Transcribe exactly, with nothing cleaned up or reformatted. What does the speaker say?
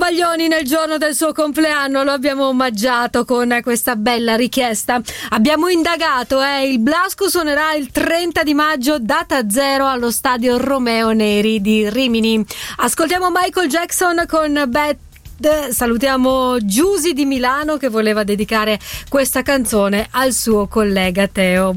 Baglioni nel giorno del suo compleanno lo abbiamo omaggiato con questa bella richiesta. Abbiamo indagato, eh, il Blasco suonerà il trenta di maggio, data zero, allo stadio Romeo Neri di Rimini. Ascoltiamo Michael Jackson con Bad. Salutiamo Giusy di Milano che voleva dedicare questa canzone al suo collega Teo.